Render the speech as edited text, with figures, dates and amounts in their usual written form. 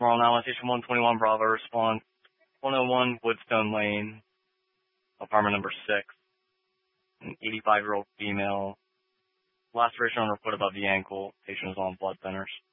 Tomorrow now, station 121 Bravo response. 101 Woodstone Lane, apartment number 6. An 85-year-old female. Laceration on her foot above the ankle. Patient is on blood thinners.